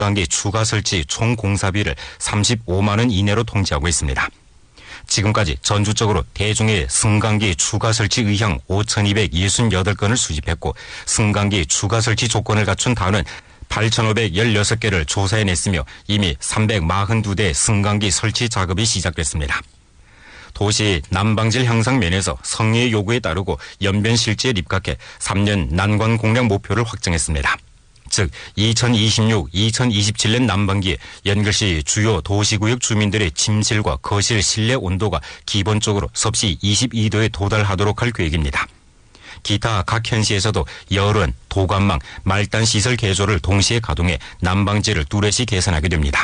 승강기 추가 설치 총 공사비를 35만 원 이내로 통지하고 있습니다. 지금까지 전주적으로 대중의 승강기 추가 설치 의향 5,268건을 수집했고 승강기 추가 설치 조건을 갖춘 다원은 8,516개를 조사해냈으며 이미 342대 승강기 설치 작업이 시작됐습니다. 도시 난방질 향상 면에서 성의의 요구에 따르고 연변 실지에 입각해 3년 난관 공략 목표를 확정했습니다. 즉 2026-2027년 난방기에 연결시 주요 도시구역 주민들의 침실과 거실 실내 온도가 기본적으로 섭씨 22도에 도달하도록 할 계획입니다. 기타 각 현시에서도 열원, 도관망, 말단시설 개조를 동시에 가동해 난방지를 뚜렷이 개선하게 됩니다.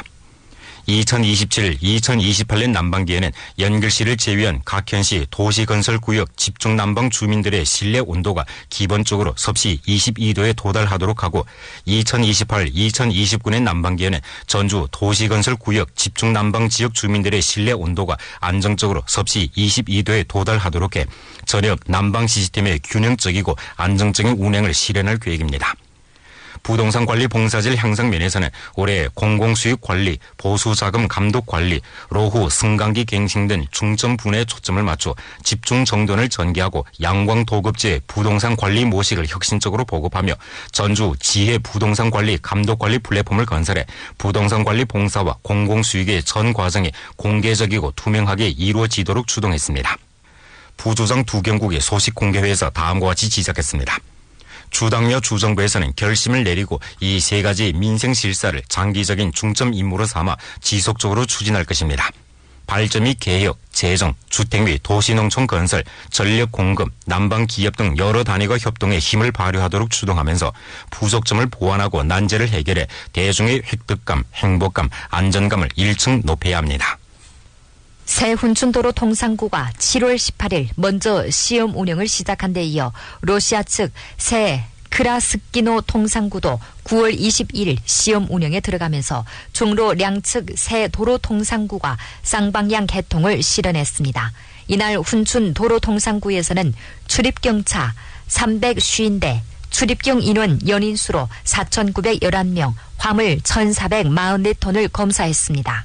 2027-2028년 난방기에는 연결시를 제외한 각 현시 도시건설구역 집중난방 주민들의 실내 온도가 기본적으로 섭씨 22도에 도달하도록 하고 2028-2029년 난방기에는 전주 도시건설구역 집중난방 지역 주민들의 실내 온도가 안정적으로 섭씨 22도에 도달하도록 해 전역 난방 시스템의 균형적이고 안정적인 운행을 실현할 계획입니다. 부동산 관리 봉사질 향상 면에서는 올해 공공수익 관리, 보수자금 감독 관리, 로후 승강기 갱신 등 중점 분야에 초점을 맞춰 집중 정돈을 전개하고 양광 도급제 부동산 관리 모식을 혁신적으로 보급하며 전주 지혜 부동산 관리 감독 관리 플랫폼을 건설해 부동산 관리 봉사와 공공수익의 전 과정이 공개적이고 투명하게 이루어지도록 추동했습니다. 부조장 두 경국의 소식 공개회에서 다음과 같이 지적했습니다. 주당며 주정부에서는 결심을 내리고 이 세 가지 민생 실사를 장기적인 중점 임무로 삼아 지속적으로 추진할 것입니다. 발전 및 개혁, 재정, 주택 및 도시농촌 건설, 전력 공급, 난방 기업 등 여러 단위가 협동해 힘을 발휘하도록 추동하면서 부족점을 보완하고 난제를 해결해 대중의 획득감, 행복감, 안전감을 1층 높여야 합니다. 새 훈춘도로 통상구가 7월 18일 먼저 시험 운영을 시작한 데 이어 러시아 측 새 크라스키노 통상구도 9월 21일 시험 운영에 들어가면서 종로 량측 새 도로 통상구가 쌍방향 개통을 실현했습니다. 이날 훈춘 도로 통상구에서는 출입경차 350대, 출입경 인원 연인수로 4,911명, 화물 1,444톤을 검사했습니다.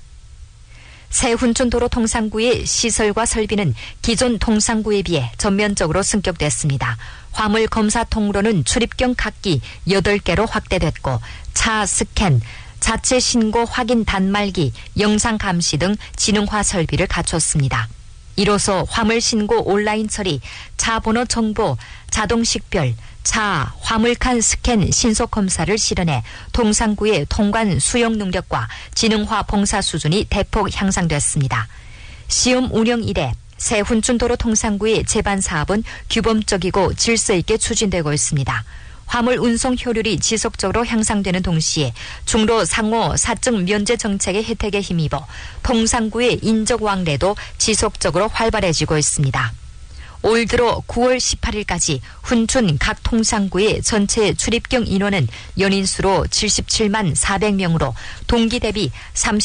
새 훈춘도로 통상구의 시설과 설비는 기존 통상구에 비해 전면적으로 승격됐습니다. 화물 검사 통로는 출입경 각기 8개로 확대됐고 차 스캔, 자체 신고 확인 단말기, 영상 감시 등 지능화 설비를 갖췄습니다. 이로써 화물 신고 온라인 처리, 차 번호 정보, 자동 식별, 차, 화물칸 스캔 신속 검사를 실현해 통상구의 통관 수용 능력과 지능화 봉사 수준이 대폭 향상됐습니다. 시험 운영 이래 새 훈춘도로 통상구의 제반 사업은 규범적이고 질서 있게 추진되고 있습니다. 화물 운송 효율이 지속적으로 향상되는 동시에 중로 상호 사증 면제 정책의 혜택에 힘입어 통상구의 인적 왕래도 지속적으로 활발해지고 있습니다. 올 들어 9월 18일까지 훈춘 각 통상구의 전체 출입경 인원은 연인수로 77만 400명으로 동기 대비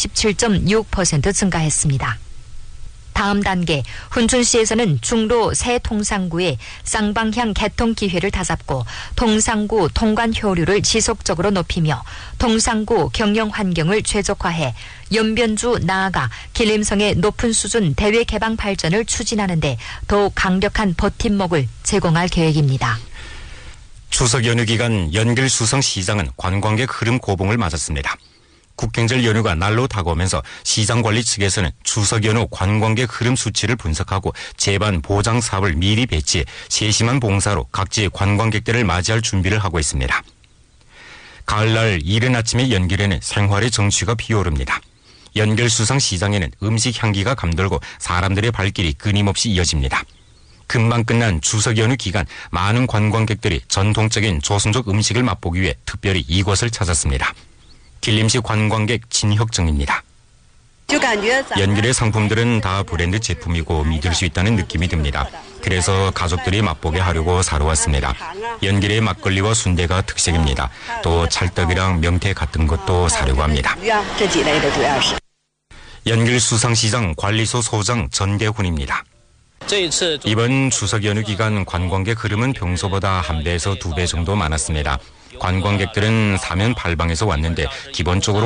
37.6% 증가했습니다. 다음 단계 훈춘시에서는 중로 새 통상구의 쌍방향 개통 기회를 다잡고 통상구 통관 효율을 지속적으로 높이며 통상구 경영 환경을 최적화해 연변주 나아가 길림성의 높은 수준 대외 개방 발전을 추진하는 데 더욱 강력한 버팀목을 제공할 계획입니다. 추석 연휴 기간 연길수성시장은 관광객 흐름 고봉을 맞았습니다. 국경절 연휴가 날로 다가오면서 시장관리 측에서는 추석 연휴 관광객 흐름 수치를 분석하고 제반 보장 사업을 미리 배치해 세심한 봉사로 각지 관광객들을 맞이할 준비를 하고 있습니다. 가을날 이른 아침의 연길에는 생활의 정취가 피어오릅니다. 연길수성시장에는 음식 향기가 감돌고 사람들의 발길이 끊임없이 이어집니다. 금방 끝난 추석 연휴 기간 많은 관광객들이 전통적인 조선족 음식을 맛보기 위해 특별히 이곳을 찾았습니다. 길림시 관광객 진혁정입니다. 연길의 상품들은 다 브랜드 제품이고 믿을 수 있다는 느낌이 듭니다. 그래서 가족들이 맛보게 하려고 사러 왔습니다. 연길의 막걸리와 순대가 특색입니다. 또 찰떡이랑 명태 같은 것도 사려고 합니다. 연길수성시장 관리소 소장 전대훈입니다. 이번 추석 연휴 기간 관광객 흐름은 평소보다 1배에서 2배 정도 많았습니다. 관광객들은 사면 팔방에서 왔는데 기본적으로